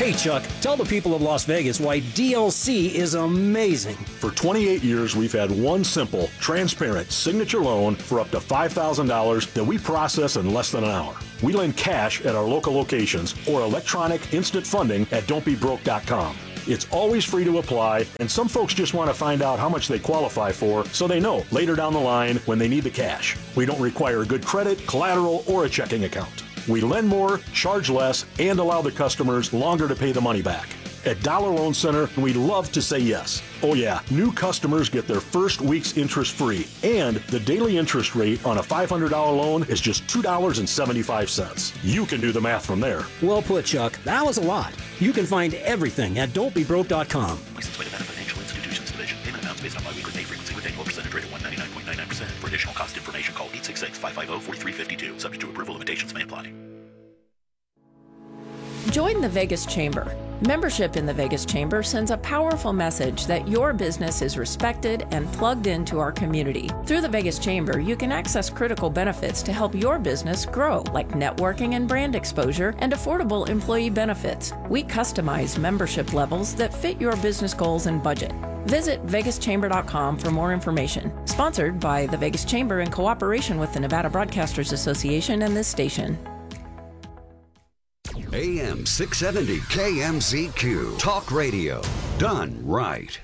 Hey, Chuck, tell the people of Las Vegas why DLC is amazing. For 28 years, we've had one simple, transparent signature loan for up to $5,000 that we process in less than an hour. We lend cash at our local locations or electronic instant funding at don'tbebroke.com. It's always free to apply, and some folks just want to find out how much they qualify for so they know later down the line when they need the cash. We don't require good credit, collateral, or a checking account. We lend more, charge less, and allow the customers longer to pay the money back. At Dollar Loan Center, we love to say yes. Oh yeah, new customers get their first week's interest free, and the daily interest rate on a $500 loan is just $2.75. You can do the math from there. Well put, Chuck. That was a lot. You can find everything at don'tbebroke.com. Licensed by the Nevada Financial Institutions Division. Payment amounts based on biweekly pay frequency with annual percentage rate of 199.99%. For additional cost information, call 866-550-4352. Subject to approval, limitations may apply. Join the Vegas Chamber. Membership in the Vegas Chamber sends a powerful message that your business is respected and plugged into our community. Through the Vegas Chamber, you can access critical benefits to help your business grow, like networking and brand exposure and affordable employee benefits. We customize membership levels that fit your business goals and budget. Visit vegaschamber.com for more information. Sponsored by the Vegas Chamber in cooperation with the Nevada Broadcasters Association and this station. AM 670 KMZQ. Talk radio. Done right.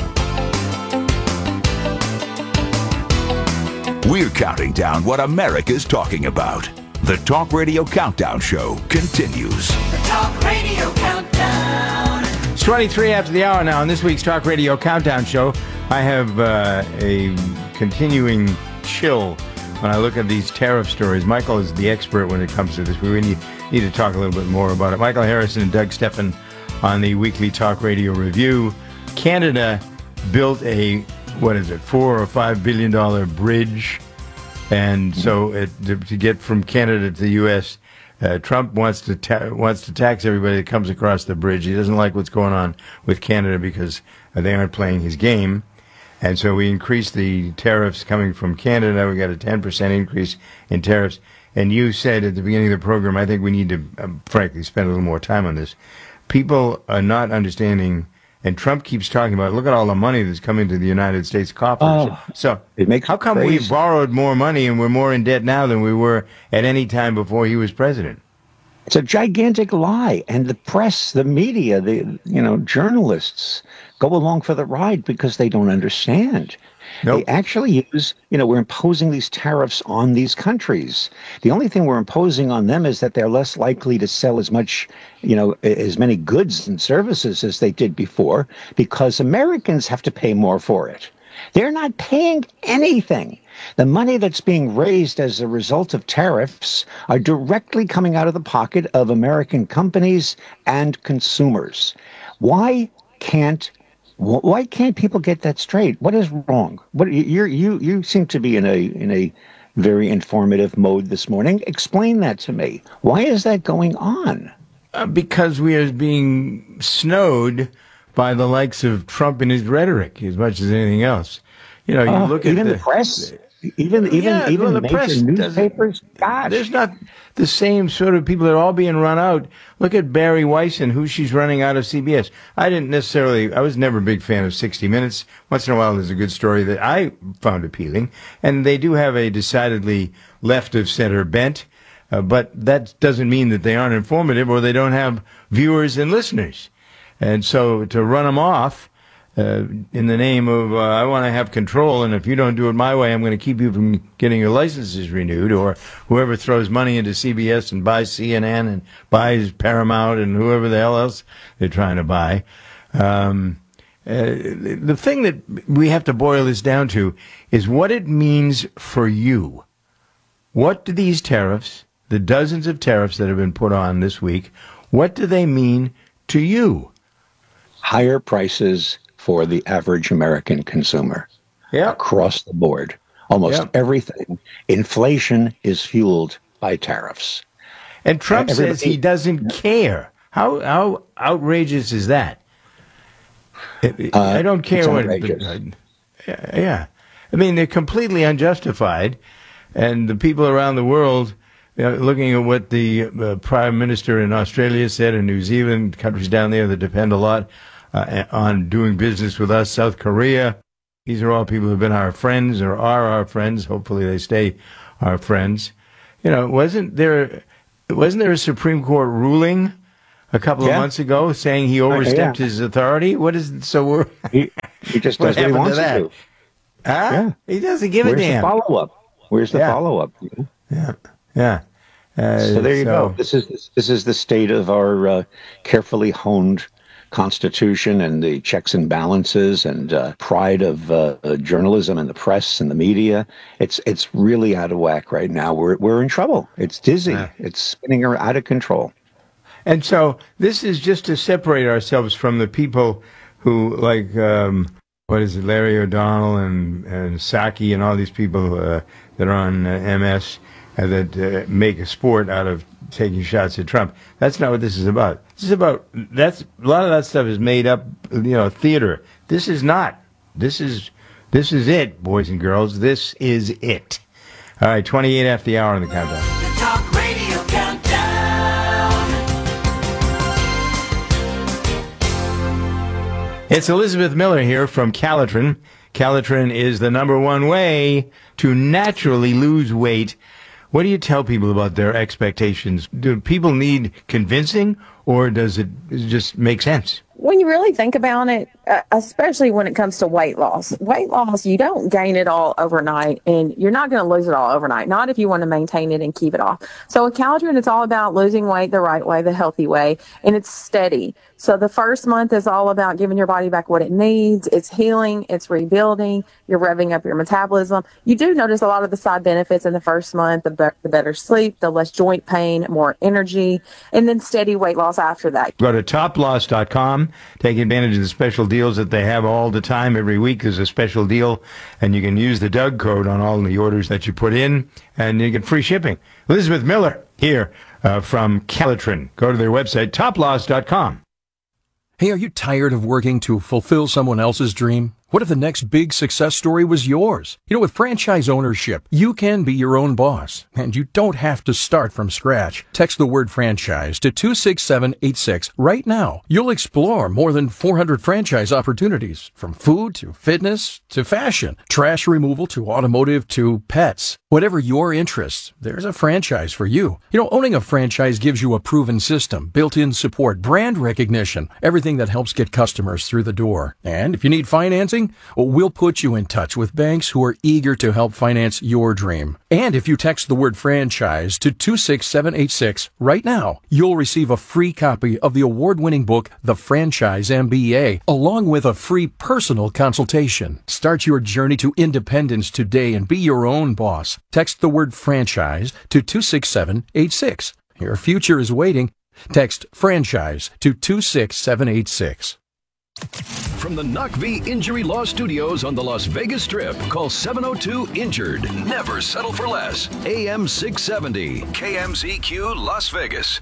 We're counting down what America's talking about. The Talk Radio Countdown Show continues. The Talk Radio Countdown. It's 23 after the hour now. On this week's Talk Radio Countdown Show, I have a continuing chill when I look at these tariff stories. Michael is the expert when it comes to this. We really need to talk a little bit more about it. Michael Harrison and Doug Steffen on the weekly Talk Radio Review. Canada built a, $4 or $5 billion bridge. And so to get from Canada to the U.S., Trump wants to tax everybody that comes across the bridge. He doesn't like what's going on with Canada because they aren't playing his game. And so we increased the tariffs coming from Canada. We got a 10% increase in tariffs. And you said at the beginning of the program, I think we need to, frankly, spend a little more time on this. People are not understanding, and Trump keeps talking about, look at all the money that's coming to the United States coffers. So how come we borrowed more money and we're more in debt now than we were at any time before he was president? It's a gigantic lie, and the press, the media, journalists go along for the ride because they don't understand. Nope. They actually use, we're imposing these tariffs on these countries. The only thing we're imposing on them is that they're less likely to sell as much, as many goods and services as they did before because Americans have to pay more for it. They're not paying anything. The money that's being raised as a result of tariffs are directly coming out of the pocket of American companies and consumers. Why can't people get that straight? What is wrong? You seem to be in a very informative mode this morning. Explain that to me. Why is that going on? Because we are being snowed by the likes of Trump and his rhetoric as much as anything else. You look at the press. Even the major press newspapers. Gosh. There's not the same sort of people that are all being run out. Look at Barry Weiss and who she's running out of CBS. I was never a big fan of 60 Minutes. Once in a while there's a good story that I found appealing. And they do have a decidedly left of center bent. But that doesn't mean that they aren't informative or they don't have viewers and listeners. And so to run them off, in the name of, I want to have control, and if you don't do it my way, I'm going to keep you from getting your licenses renewed, or whoever throws money into CBS and buys CNN and buys Paramount and whoever the hell else they're trying to buy. The thing that we have to boil this down to is what it means for you. What do these tariffs, the dozens of tariffs that have been put on this week, what do they mean to you? Higher prices for the average American consumer across the board. Almost everything. Inflation is fueled by tariffs. And Trump says he doesn't care. How outrageous is that? I don't care what. I mean, they're completely unjustified, and the people around the world looking at what the Prime Minister in Australia said, in New Zealand, countries down there that depend a lot on doing business with us, South Korea. These are all people who have been our friends or are our friends. Hopefully they stay our friends. Wasn't there a Supreme Court ruling a couple of months ago saying he overstepped his authority? What is so? He just does what he wants to do. Huh? He doesn't give a damn. Where's the follow-up? Yeah. So there you go. This is the state of our carefully honed Constitution and the checks and balances and pride of journalism and the press and the media. It's really out of whack right now. We're in trouble. It's dizzy. It's spinning out of control. And so this is just to separate ourselves from the people who, like, Larry O'Donnell and Psaki and all these people that are on MS that make a sport out of taking shots at Trump. That's not what this is about. This is about, a lot of that stuff is made up, theater. This is not. This is it, boys and girls. This is it. All right, 28 after the hour on the countdown. The Talk Radio Countdown. It's Elizabeth Miller here from Calitrin. Calitrin is the #1 way to naturally lose weight. What do you tell people about their expectations? Do people need convincing, or does it just make sense? When you really think about it, especially when it comes to weight loss, you don't gain it all overnight, and you're not going to lose it all overnight, not if you want to maintain it and keep it off. So with Calitrin, it's all about losing weight the right way, the healthy way, and it's steady. So the first month is all about giving your body back what it needs. It's healing, it's rebuilding, you're revving up your metabolism. You do notice a lot of the side benefits in the first month, the better sleep, the less joint pain, more energy, and then steady weight loss after that. Go to toploss.com. Take advantage of the special deals that they have all the time. Every week there's a special deal, and you can use the Doug code on all the orders that you put in, and you get free shipping. Elizabeth Miller here from Calitrin. Go to their website, toploss.com. Hey, are you tired of working to fulfill someone else's dream? What if the next big success story was yours? With franchise ownership, you can be your own boss, and you don't have to start from scratch. Text the word franchise to 26786 right now. You'll explore more than 400 franchise opportunities, from food to fitness to fashion, trash removal to automotive to pets. Whatever your interests, there's a franchise for you. Owning a franchise gives you a proven system, built-in support, brand recognition, everything that helps get customers through the door. And if you need financing, we'll put you in touch with banks who are eager to help finance your dream. And if you text the word franchise to 26786 right now, you'll receive a free copy of the award-winning book, The Franchise MBA, along with a free personal consultation. Start your journey to independence today and be your own boss. Text the word franchise to 26786. Your future is waiting. Text franchise to 26786. From the NACV Injury Law Studios on the Las Vegas Strip, call 702-INJURED. Never settle for less. AM 670, KMZQ Las Vegas.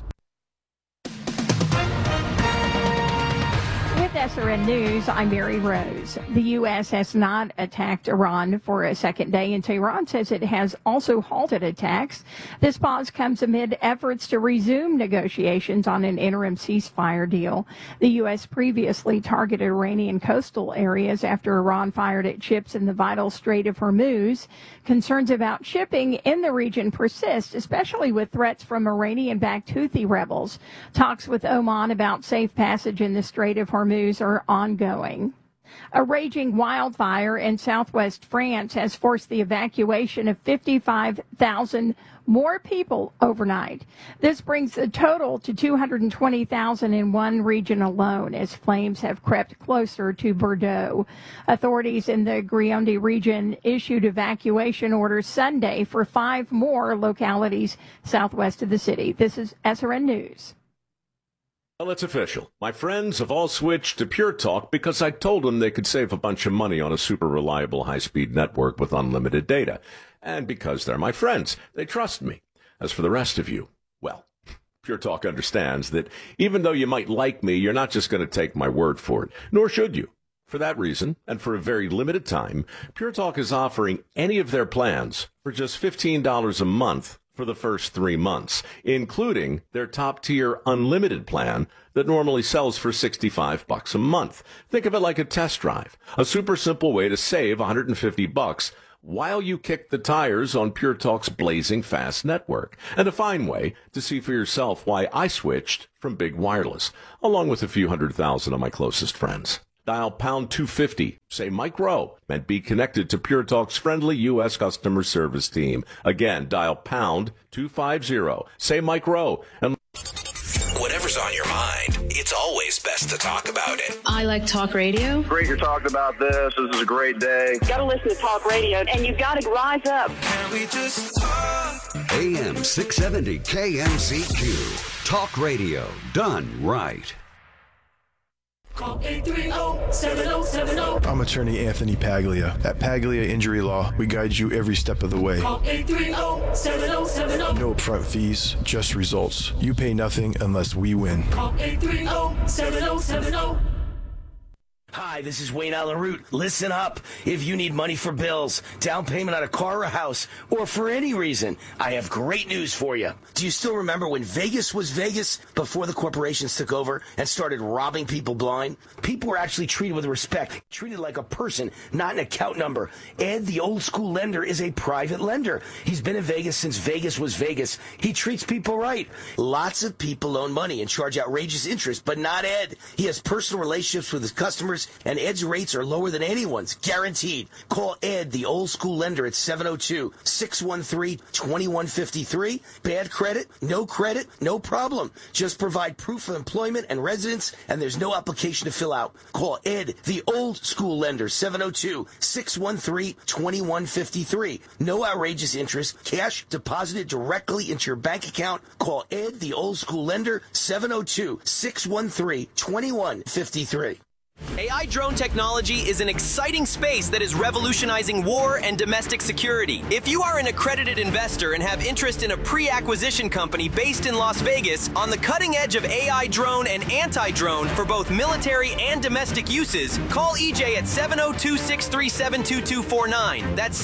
With SRN News, I'm Mary Rose. The U.S. has not attacked Iran for a second day, and Tehran says it has also halted attacks. This pause comes amid efforts to resume negotiations on an interim ceasefire deal. The U.S. previously targeted Iranian coastal areas after Iran fired at ships in the vital Strait of Hormuz. Concerns about shipping in the region persist, especially with threats from Iranian-backed Houthi rebels. Talks with Oman about safe passage in the Strait of Hormuz are ongoing. A raging wildfire in southwest France has forced the evacuation of 55,000 more people overnight. This brings the total to 220,000 in one region alone, as flames have crept closer to Bordeaux. Authorities in the Gironde region issued evacuation orders Sunday for 5 more localities southwest of the city. This is SRN News. Well, it's official. My friends have all switched to Pure Talk because I told them they could save a bunch of money on a super reliable high-speed network with unlimited data. And because they're my friends, they trust me. As for the rest of you, well, Pure Talk understands that even though you might like me, you're not just going to take my word for it, nor should you. For that reason, and for a very limited time, Pure Talk is offering any of their plans for just $15 a month for the first 3 months, including their top-tier unlimited plan that normally sells for $65 a month. Think of it like a test drive, a super simple way to save $150 while you kick the tires on Pure Talk's blazing fast network, and a fine way to see for yourself why I switched from Big Wireless, along with a few 100,000 of my closest friends. Dial pound 250, say Mike Rowe, and be connected to Pure Talk's friendly U.S. customer service team. Again, dial pound 250, say Mike Rowe, and whatever's on your mind, it's always best to talk about it. I like talk radio. Great you're talking about this. This is a great day. Got to listen to talk radio, and you've got to rise up. Can we just talk? AM 670 KMZQ. Talk radio done right. Call 830-7070. I'm attorney Anthony Paglia. At Paglia Injury Law, we guide you every step of the way. Call 830-7070. No upfront fees, just results. You pay nothing unless we win. Call 830-7070. Hi, this is Wayne Allen Root. Listen up. If you need money for bills, down payment on a car or a house, or for any reason, I have great news for you. Do you still remember when Vegas was Vegas before the corporations took over and started robbing people blind? People were actually treated with respect, treated like a person, not an account number. Ed, the old school lender, is a private lender. He's been in Vegas since Vegas was Vegas. He treats people right. Lots of people loan money and charge outrageous interest, but not Ed. He has personal relationships with his customers, and Ed's rates are lower than anyone's, guaranteed. Call Ed, the old school lender, at 702-613-2153. Bad credit, no problem. Just provide proof of employment and residence, and there's no application to fill out. Call Ed, the old school lender, 702-613-2153. No outrageous interest, cash deposited directly into your bank account. Call Ed, the old school lender, 702-613-2153. AI drone technology is an exciting space that is revolutionizing war and domestic security. If you are an accredited investor and have interest in a pre-acquisition company based in Las Vegas on the cutting edge of AI drone and anti-drone for both military and domestic uses, call EJ at 702-637-2249. That's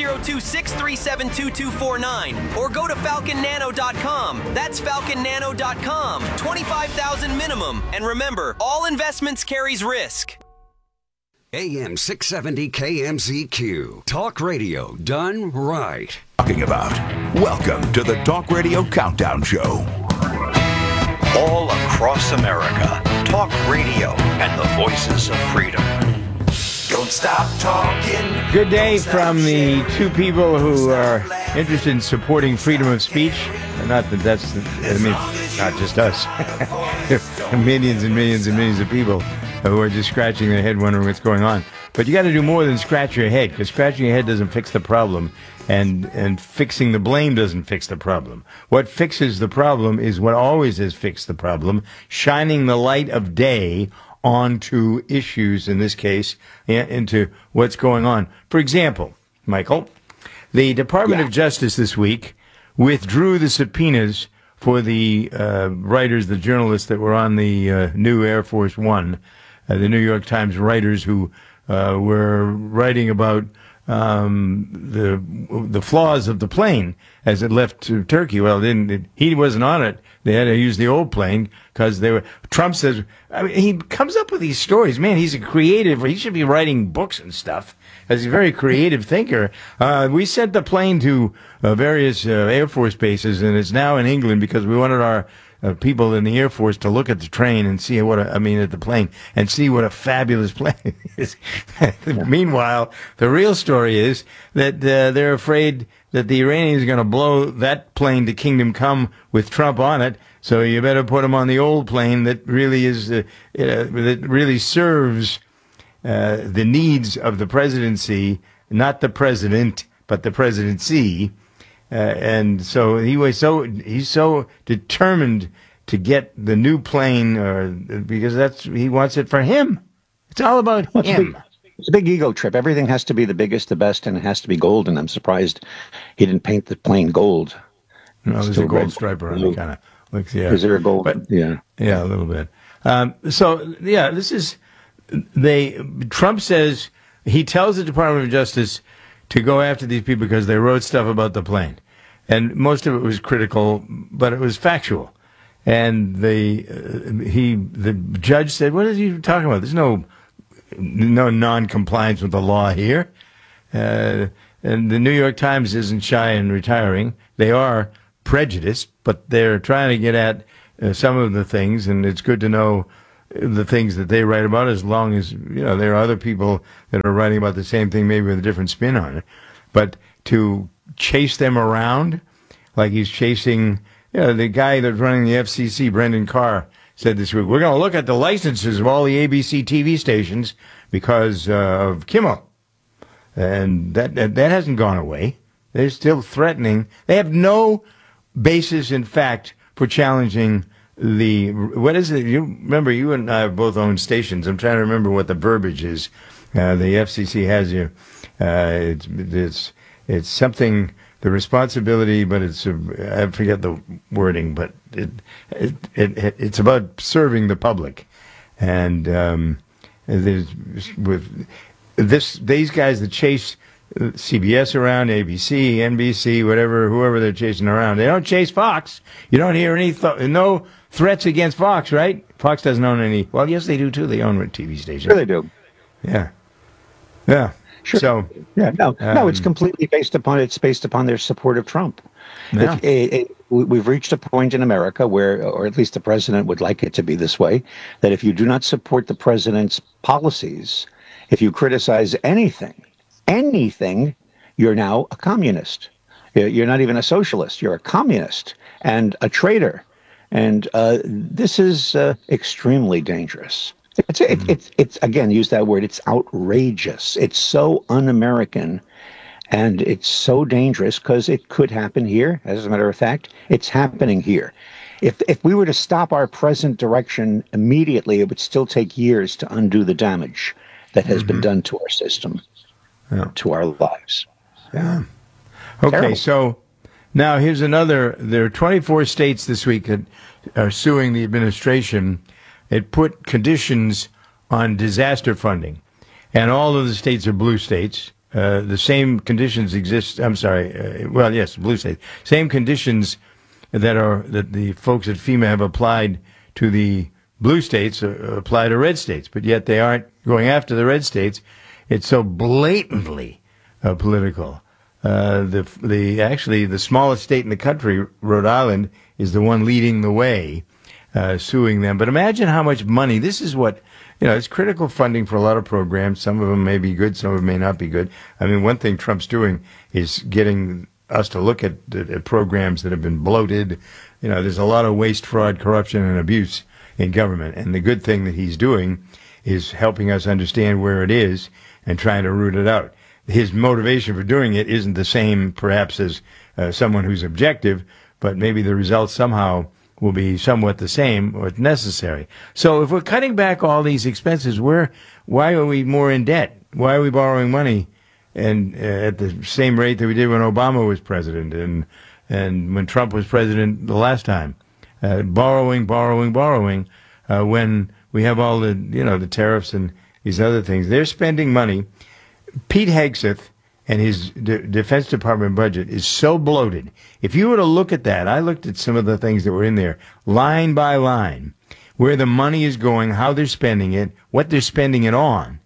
702-637-2249. Or go to falconnano.com. That's falconnano.com. $25,000 minimum. And remember, all investments carries risk. AM 670 KMZQ. Talk radio done right. Talking about. Welcome to the Talk Radio Countdown Show. All across America, talk radio and the voices of freedom. Don't stop talking. Good day from the two people who are interested in supporting freedom of speech. Not that that's, not just us. There are millions and millions and millions of people who are just scratching their head wondering what's going on. But you got to do more than scratch your head, because scratching your head doesn't fix the problem, and fixing the blame doesn't fix the problem. What fixes the problem is what always has fixed the problem, shining the light of day onto issues, in this case, into what's going on. For example, Michael, the Department of Justice this week withdrew the subpoenas for the writers, the journalists that were on the new Air Force One, the New York Times writers who were writing about the flaws of the plane as it left to Turkey. Well, he wasn't on it. They had to use the old plane because they were. Trump says, I mean, he comes up with these stories. Man, he's a creative. He should be writing books and stuff. As a very creative thinker. We sent the plane to various Air Force bases, and it's now in England because we wanted our people in the Air Force to look at the train and see at the plane and see what a fabulous plane is. Meanwhile, the real story is that they're afraid that the Iranians are going to blow that plane to Kingdom Come with Trump on it. So you better put him on the old plane that really is that really serves the needs of the presidency, not the president, but the presidency. And so he's so determined to get the new plane, because he wants it for him. It's all about him. It's a big ego trip. Everything has to be the biggest, the best, and it has to be gold. And I'm surprised he didn't paint the plane gold. No, there's a gold stripe around it, kind of looks. Yeah, is there a gold? But, yeah, a little bit. This is. Trump says he tells the Department of Justice to go after these people because they wrote stuff about the plane. and most of it was critical, but it was factual. And the judge said, "What is he talking about? There's no non-compliance with the law here." And the New York Times isn't shy in retiring. They are prejudiced, but they're trying to get at some of the things, and it's good to know the things that they write about, as long as, there are other people that are writing about the same thing, maybe with a different spin on it. But to chase them around like he's chasing, the guy that's running the FCC, Brendan Carr, said this week, "We're going to look at the licenses of all the ABC TV stations because of Kimmel." And that hasn't gone away. They're still threatening. They have no basis in fact for challenging what is it? You remember, you and I have both owned stations. I'm trying to remember what the verbiage is. The FCC has you. It's something, the responsibility, but I forget the wording, but it's about serving the public. And these guys that chase CBS around, ABC, NBC, whoever they're chasing around, they don't chase Fox. You don't hear no threats against Fox, right? Fox doesn't own any. Well, yes, they do too. They own TV stations. Sure, they do. Yeah. Sure. So it's completely based upon their support of Trump. Yeah. We've reached a point in America where, or at least the president would like it to be this way, that if you do not support the president's policies, if you criticize anything, you're now a communist. You're not even a socialist. You're a communist and a traitor. And this is extremely dangerous. It's again, use that word, it's outrageous. It's so un-American, and it's so dangerous because it could happen here. As a matter of fact, it's happening here. If we were to stop our present direction immediately, it would still take years to undo the damage that has been done to our system, to our lives. Yeah. Okay, terrible. So now here's another. There are 24 states this week that are suing the administration. It put conditions on disaster funding, and all of the states are blue states. The same conditions exist. I'm sorry. Blue states. Same conditions that the folks at FEMA have applied to the blue states apply to red states, but yet they aren't going after the red states. It's so blatantly political. The smallest state in the country, Rhode Island, is the one leading the way, suing them. But imagine how much money. This is what, it's critical funding for a lot of programs. Some of them may be good, some of them may not be good. I mean, one thing Trump's doing is getting us to look at programs that have been bloated. There's a lot of waste, fraud, corruption, and abuse in government. And the good thing that he's doing is helping us understand where it is and trying to root it out. His motivation for doing it isn't the same, perhaps, as someone who's objective, but maybe the results somehow will be somewhat the same or necessary. So if we're cutting back all these expenses, why are we more in debt? Why are we borrowing money and at the same rate that we did when Obama was president and when Trump was president the last time? Borrowing, when we have all the tariffs and these other things. They're spending money. Pete Hegseth and his Defense Department budget is so bloated. If you were to look at that, I looked at some of the things that were in there, line by line, where the money is going, how they're spending it, what they're spending it on.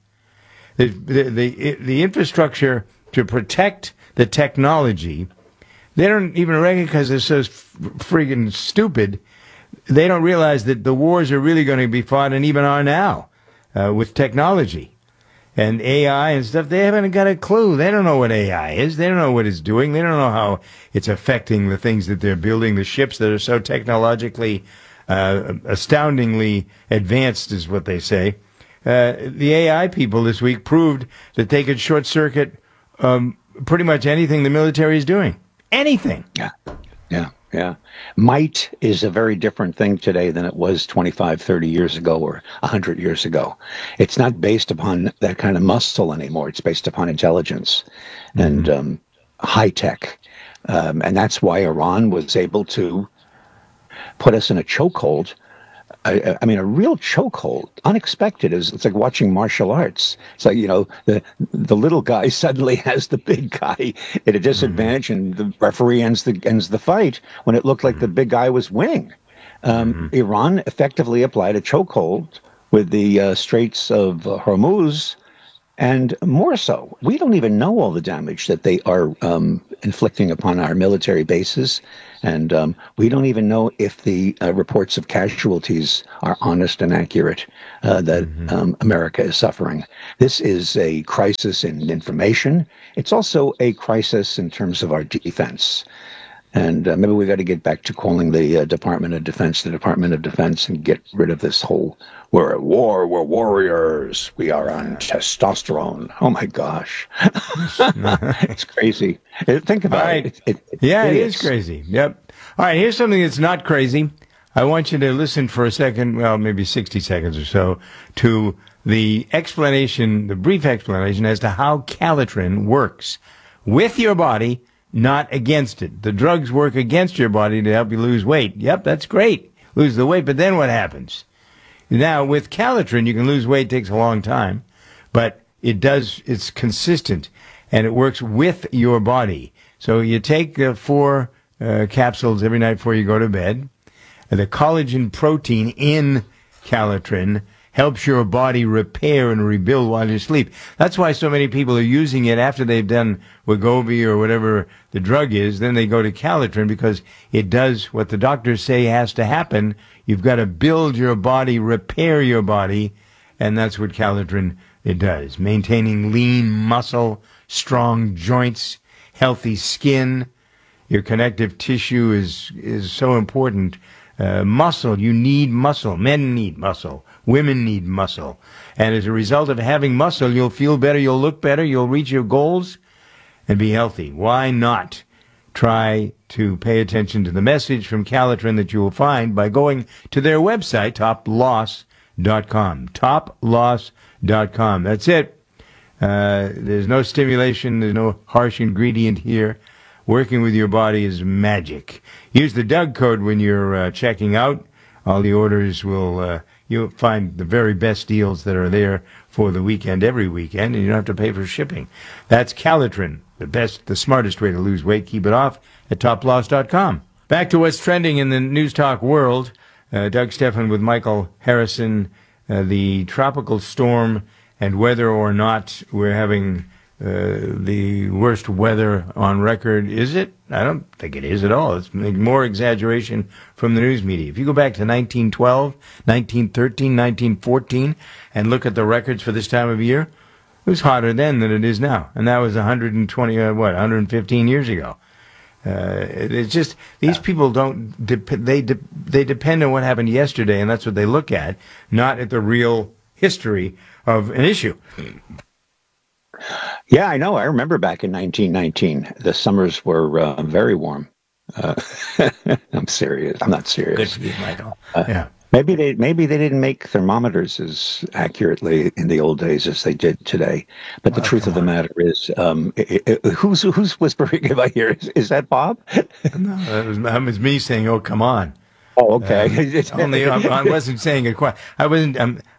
The infrastructure to protect the technology, they don't even reckon, because they're so friggin' stupid, they don't realize that the wars are really going to be fought, and even are now, with technology. And AI and stuff, they haven't got a clue. They don't know what AI is. They don't know what it's doing. They don't know how it's affecting the things that they're building, the ships that are so technologically, astoundingly advanced, is what they say. The AI people this week proved that they could short-circuit pretty much anything the military is doing. Anything. Yeah. Might is a very different thing today than it was 25, 30 years ago or 100 years ago. It's not based upon that kind of muscle anymore. It's based upon intelligence and high tech. And that's why Iran was able to put us in a chokehold I mean, a real chokehold, unexpected. It's like watching martial arts. It's like, the little guy suddenly has the big guy at a disadvantage, and the referee ends the fight when it looked like the big guy was winning. Iran effectively applied a chokehold with the Straits of Hormuz, and more so, we don't even know all the damage that they are inflicting upon our military bases, and we don't even know if the reports of casualties are honest and accurate that America is suffering. This is a crisis in information. It's also a crisis in terms of our defense. And maybe we got to get back to calling the Department of Defense and get rid of this whole, we're at war, we're warriors, we are on testosterone. Oh my gosh. It's crazy. Think about it. It is crazy. Yep. All right, here's something that's not crazy. I want you to listen for a second, well, maybe 60 seconds or so, to the explanation, the brief explanation as to how Calitrin works with your body, not against it. The drugs work against your body to help you lose weight. Yep, that's great. Lose the weight, but then what happens? Now, with Calitrin, you can lose weight. It takes a long time, but it's consistent, and it works with your body. So you take 4 capsules every night before you go to bed. The collagen protein in Calitrin helps your body repair and rebuild while you sleep. That's why so many people are using it after they've done Wegovy or whatever the drug is. Then they go to Calitrin because it does what the doctors say has to happen. You've got to build your body, repair your body, and that's what Calitrin it does. Maintaining lean muscle, strong joints, healthy skin. Your connective tissue is so important. Muscle, you need muscle. Men need muscle. Women need muscle. And as a result of having muscle, you'll feel better, you'll look better, you'll reach your goals, and be healthy. Why not try to pay attention to the message from Calitrin that you will find by going to their website, toploss.com. Toploss.com. That's it. There's no stimulation. There's no harsh ingredient here. Working with your body is magic. Use the Doug code when you're checking out. All the orders will, you'll find the very best deals that are there for the weekend, every weekend, and you don't have to pay for shipping. That's Calitrin, the smartest way to lose weight. Keep it off at toploss.com. Back to what's trending in the News Talk world. Doug Stephan with Michael Harrison. The tropical storm and whether or not we're having the worst weather on record. Is it? I don't think it is at all. It's more exaggeration from the news media. If you go back to 1912, 1913, 1914, and look at the records for this time of year, it was hotter then than it is now. And that was 115 years ago. It's just, these people don't, they depend on what happened yesterday, and that's what they look at, not at the real history of an issue. Yeah, I know. I remember back in 1919, the summers were very warm. I'm serious. I'm not serious. Good for you, Michael. Yeah. Maybe they didn't make thermometers as accurately in the old days as they did today. But the truth of the matter is, who's whispering in my ear? Is that Bob? No, that was me saying, "Oh, come on." Oh, okay. Only I wasn't saying it quite. I wasn't.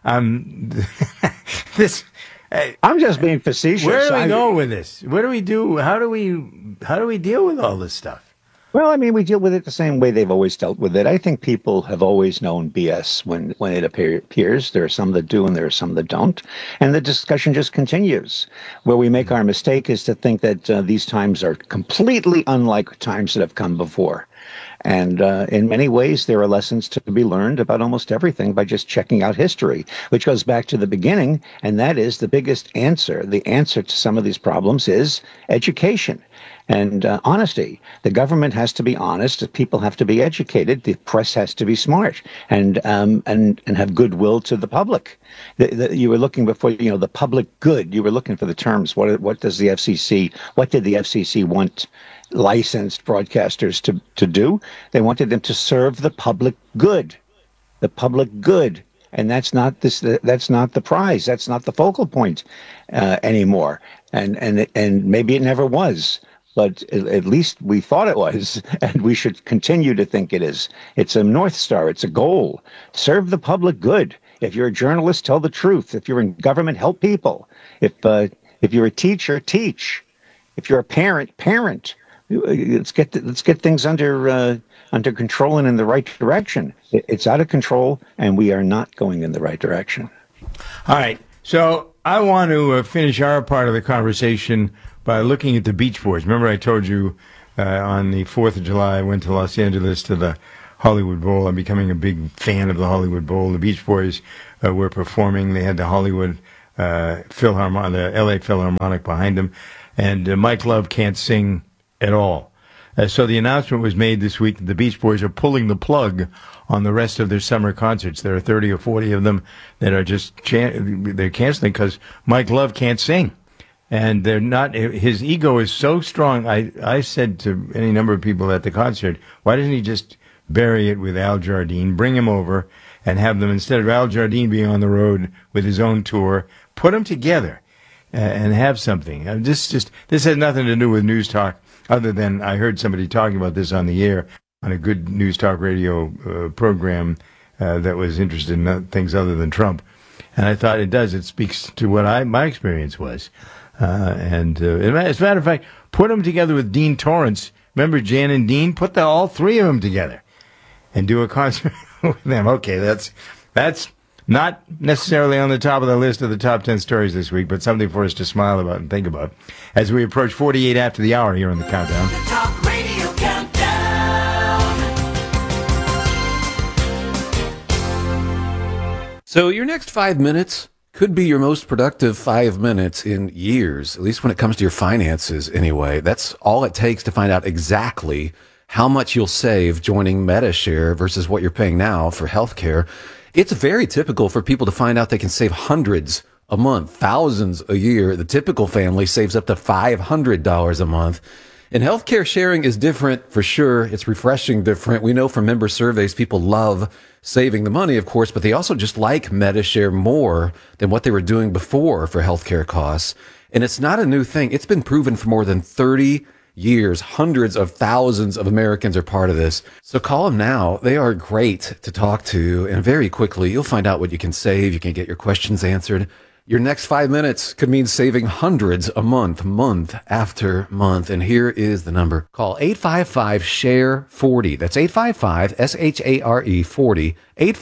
This. I'm just being facetious. Where do we go with this? What do we do? How do we deal with all this stuff? Well, I mean, we deal with it the same way they've always dealt with it. I think people have always known BS when it appears. There are some that do and there are some that don't. And the discussion just continues. Where we make our mistake is to think that these times are completely unlike times that have come before. And in many ways, there are lessons to be learned about almost everything by just checking out history, which goes back to the beginning. And that is the biggest answer. The answer to some of these problems is education and honesty. The government has to be honest. People have to be educated. The press has to be smart and have goodwill to the public. You were looking before, the public good. You were looking for the terms. What does the FCC? What did the FCC want licensed broadcasters to do? They wanted them to serve the public good. The public good. And that's not the prize. That's not the focal point anymore. And maybe it never was. but at least we thought it was, and we should continue to think it is. It's a North Star. It's a goal. Serve the public good. If you're a journalist, tell the truth. If you're in government, help people. If you're a teacher, teach. If you're a parent, parent. Let's get things under control and in the right direction. It's out of control, and we are not going in the right direction. All right. So I want to finish our part of the conversation by looking at the Beach Boys. Remember I told you on the 4th of July I went to Los Angeles to the Hollywood Bowl. I'm becoming a big fan of the Hollywood Bowl. The Beach Boys were performing. They had the Hollywood Philharmonic, the L.A. Philharmonic behind them. And Mike Love can't sing at all. So the announcement was made this week that the Beach Boys are pulling the plug on the rest of their summer concerts. There are 30 or 40 of them that are just they're canceling because Mike Love can't sing. And they're not. His ego is so strong. I said to any number of people at the concert, why doesn't he just bury it with Al Jardine, bring him over, and have them, instead of Al Jardine being on the road with his own tour, put them together and have something. This has nothing to do with News Talk, other than I heard somebody talking about this on the air on a good News Talk radio program that was interested in things other than Trump. And I thought it speaks to what my experience was. As a matter of fact, put them together with Dean Torrance. Remember Jan and Dean? Put all three of them together and do a concert with them. Okay, that's not necessarily on the top of the list of the top 10 stories this week, but something for us to smile about and think about as we approach 48 after the hour here on the Countdown. The Talk Radio Countdown. So your next 5 minutes could be your most productive 5 minutes in years, at least when it comes to your finances anyway. That's all it takes to find out exactly how much you'll save joining Medi-Share versus what you're paying now for healthcare. It's very typical for people to find out they can save hundreds a month, thousands a year. The typical family saves up to $500 a month. And healthcare sharing is different for sure. It's refreshing different. We know from member surveys, people love saving the money, of course, but they also just like Medi-Share more than what they were doing before for healthcare costs. And it's not a new thing. It's been proven for more than 30 years. Hundreds of thousands of Americans are part of this. So call them now. They are great to talk to. And very quickly, you'll find out what you can save. You can get your questions answered. Your next 5 minutes could mean saving hundreds a month, month after month. And here is the number. Call 855-SHARE-40. That's 855-SHARE 40.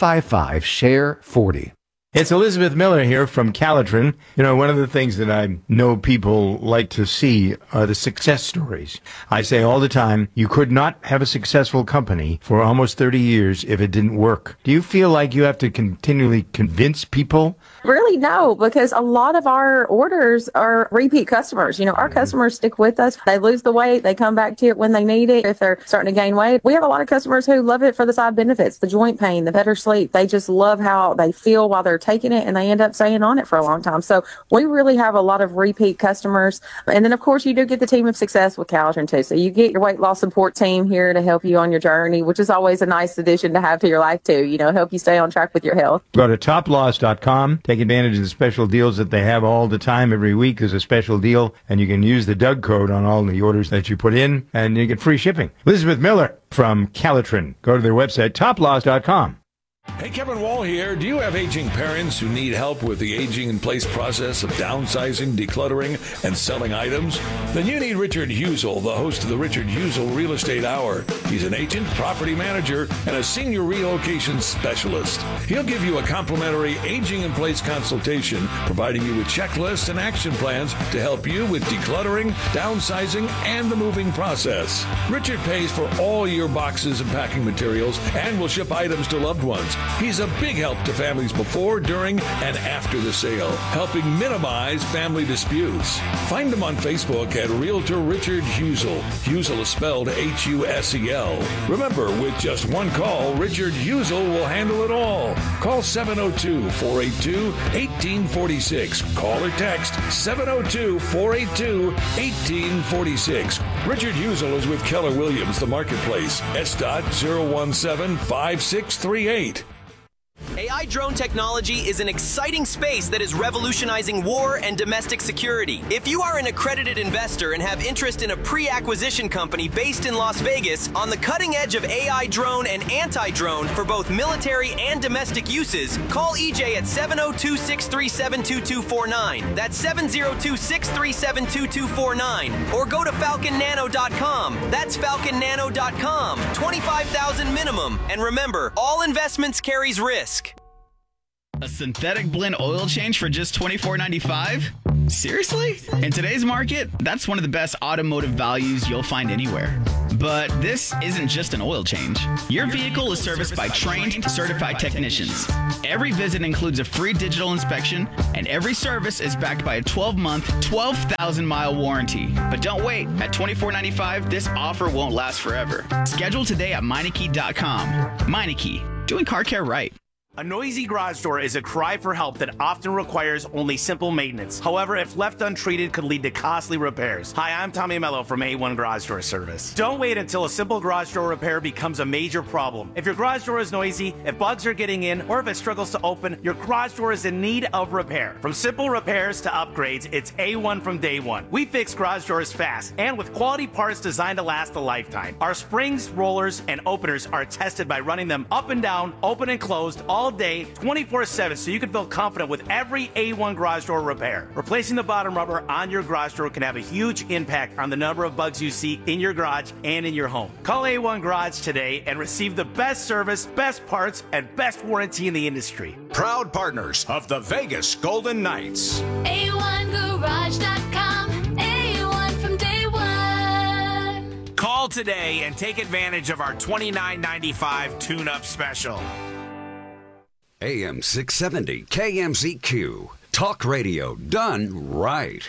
855-SHARE-40. It's Elizabeth Miller here from Calitrin. You know, one of the things that I know people like to see are the success stories. I say all the time, you could not have a successful company for almost 30 years if it didn't work. Do you feel like you have to continually convince people? Really, no, because a lot of our orders are repeat customers. You know, our customers stick with us. They lose the weight. They come back to it when they need it. If they're starting to gain weight, we have a lot of customers who love it for the side benefits, the joint pain, the better sleep. They just love how they feel while they're taking it, and they end up staying on it for a long time. So we really have a lot of repeat customers. And then, of course, you do get the team of success with Calitrin, too. So you get your weight loss support team here to help you on your journey, which is always a nice addition to have to your life, too. You know, help you stay on track with your health. Go to toploss.com. Take advantage of the special deals that they have all the time. Every week there's a special deal, and you can use the Doug code on all the orders that you put in, and you get free shipping. Elizabeth Miller from Calitrin. Go to their website, toploss.com. Hey, Kevin Wall here. Do you have aging parents who need help with the aging-in-place process of downsizing, decluttering, and selling items? Then you need Richard Husel, the host of the Richard Husel Real Estate Hour. He's an agent, property manager, and a senior relocation specialist. He'll give you a complimentary aging-in-place consultation, providing you with checklists and action plans to help you with decluttering, downsizing, and the moving process. Richard pays for all your boxes and packing materials and will ship items to loved ones. He's a big help to families before, during, and after the sale, helping minimize family disputes. Find him on Facebook at Realtor Richard Husel. Husel is spelled Husel. Remember, with just one call, Richard Husel will handle it all. Call 702-482-1846. Call or text 702-482-1846. Richard Husel is with Keller Williams, the marketplace. S.017-5638. AI AI drone technology is an exciting space that is revolutionizing war and domestic security. If you are an accredited investor and have interest in a pre-acquisition company based in Las Vegas on the cutting edge of AI drone and anti-drone for both military and domestic uses, call EJ at 702-637-2249. That's 702-637-2249. Or go to falconnano.com. That's falconnano.com. 25,000 minimum. And remember, all investments carries risk. A synthetic blend oil change for just $24.95? Seriously? In today's market, that's one of the best automotive values you'll find anywhere. But this isn't just an oil change. Your vehicle is serviced by trained, certified technicians. Every visit includes a free digital inspection, and every service is backed by a 12-month, 12,000-mile warranty. But don't wait. At $24.95, this offer won't last forever. Schedule today at Meineke.com. Meineke, doing car care right. A noisy garage door is a cry for help that often requires only simple maintenance. However, if left untreated, could lead to costly repairs. Hi, I'm Tommy Mello from A1 Garage Door Service. Don't wait until a simple garage door repair becomes a major problem. If your garage door is noisy, if bugs are getting in, or if it struggles to open, your garage door is in need of repair. From simple repairs to upgrades, it's A1 from day one. We fix garage doors fast and with quality parts designed to last a lifetime. Our springs, rollers, and openers are tested by running them up and down, open and closed, all day, 24/7, so you can feel confident with every A1 garage door repair. Replacing the bottom rubber on your garage door can have a huge impact on the number of bugs you see in your garage and in your home. Call A1 Garage today and receive the best service, best parts, and best warranty in the industry. Proud partners of the Vegas Golden Knights. A1Garage.com. A1 from day one. Call today and take advantage of our $29.95 tune-up special. AM 670 KMZQ. Talk radio done right.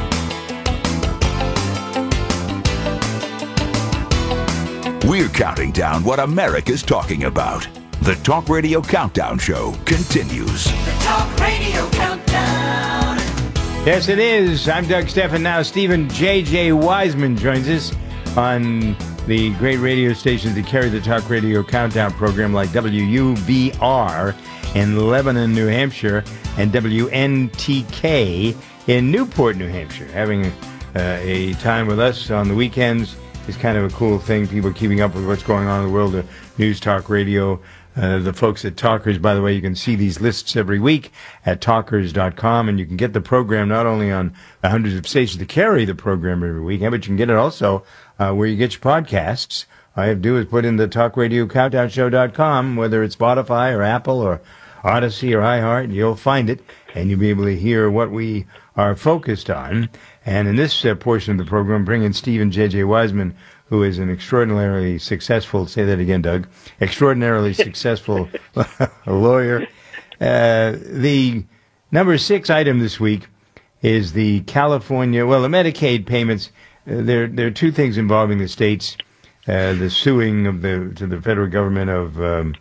We're counting down what America's talking about. The Talk Radio Countdown Show continues. The Talk Radio Countdown. Yes, it is. I'm Doug Stephan. Now, Stephen J.J. Wiseman joins us on the great radio stations that carry the Talk Radio Countdown program, like WUBR in Lebanon, New Hampshire, and WNTK in Newport, New Hampshire. Having a time with us on the weekends is kind of a cool thing. People keeping up with what's going on in the world of News Talk Radio. The folks at Talkers, by the way, you can see these lists every week at talkers.com, and you can get the program not only on the hundreds of stations that carry the program every week, but you can get it also where you get your podcasts. All you have to do is put in the talkradiocountdownshow.com, whether it's Spotify or Apple or Odyssey or iHeart, you'll find it, and you'll be able to hear what we are focused on. And in this portion of the program, bring in Stephen J.J. Wiseman, who is an extraordinarily successful, say that again, Doug, extraordinarily successful lawyer. The number 6 item this week is the California, well, the Medicaid payments. There are two things involving the states. The suing of to the federal government of,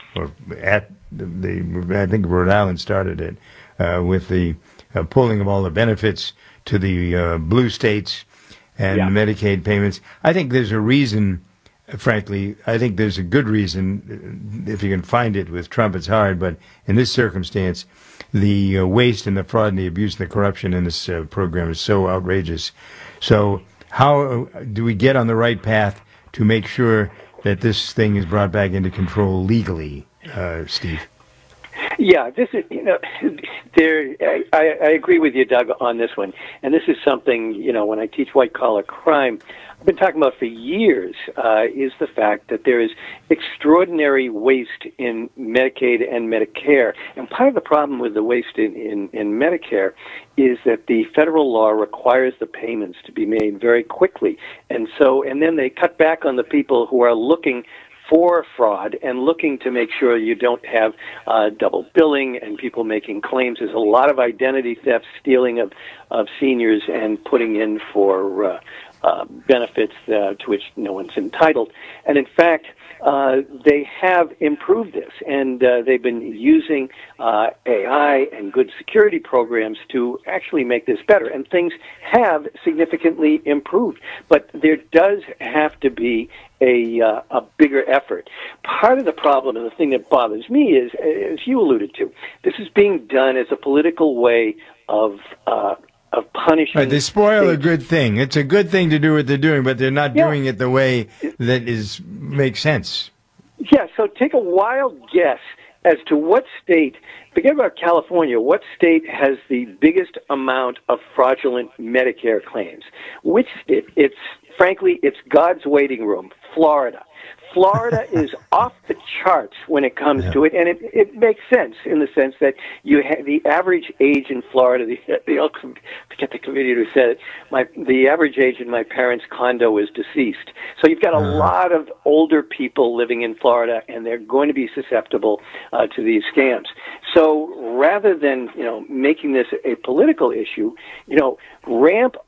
I think Rhode Island started it, with the pulling of all the benefits to the blue states and Medicaid payments. I think there's a reason, frankly, I think there's a good reason, if you can find it. With Trump, it's hard, but in this circumstance, the waste and the fraud and the abuse and the corruption in this program is so outrageous. So how do we get on the right path to make sure that this thing is brought back into control legally, Steve? Yeah, this is, I agree with you, Doug, on this one. And this is something, when I teach white-collar crime, I've been talking about for years, is the fact that there is extraordinary waste in Medicaid and Medicare. And part of the problem with the waste in Medicare is that the federal law requires the payments to be made very quickly. And then they cut back on the people who are looking for fraud and looking to make sure you don't have double billing and people making claims. There's a lot of identity theft, stealing of seniors, and putting in for benefits to which no one's entitled. And in fact, they have improved this, and they've been using AI and good security programs to actually make this better. And things have significantly improved, but there does have to be a bigger effort. Part of the problem, and the thing that bothers me, is, as you alluded to, this is being done as a political way of punishing. Right, they spoil a good thing. It's a good thing to do what they're doing, but they're not doing it the way that makes sense. Yeah, so take a wild guess as to what state, forget about California, what state has the biggest amount of fraudulent Medicare claims? Which state? Frankly, it's God's waiting room, Florida. Florida is off the charts when it comes to it, and it makes sense in the sense that you have the average age in Florida. Forget the comedian who said it. The average age in my parents' condo is deceased. So you've got a lot of older people living in Florida, and they're going to be susceptible to these scams. So rather than making this a political issue, ramp